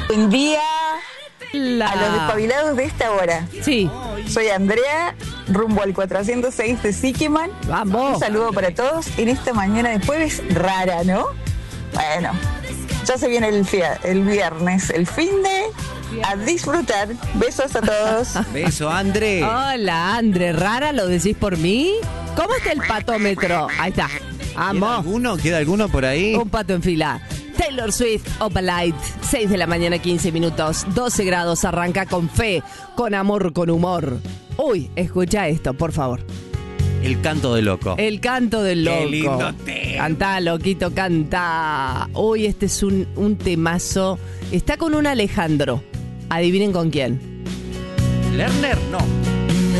Buen día a los despabilados de esta hora. Sí. Soy Andrea, rumbo al 406 de Siquiman. Vamos. Un saludo para todos en esta mañana de jueves rara, ¿no? Bueno, ya se viene el viernes, el fin de a disfrutar. Besos a todos. Beso, André. Hola, André. ¿Rara lo decís por mí? ¿Cómo está el patómetro? Ahí está. Vamos. ¿Queda alguno por ahí? Un pato en fila. Taylor Swift, Opalite, 6 de la mañana, 15 minutos, 12 grados, arranca con fe, con amor, con humor. Uy, escucha esto, por favor. El canto del loco. El canto del loco. Qué lindo tema. Cantá, loquito, canta. Uy, este es un temazo. Está con un Alejandro. Adivinen con quién. ¿Lerner? No.